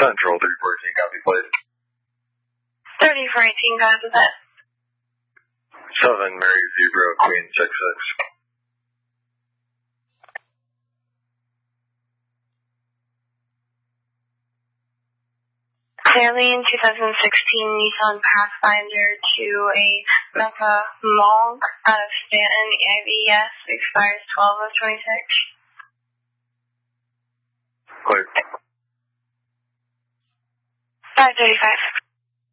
Central 314, copy, please. 30 for 18, guys, with that. 7 Mary Zebra Queen 66. Fairlane 2016 Nissan Pathfinder to a Mecca Mall out of Stanton, ABS, expires 12 of 26. Clear. 535.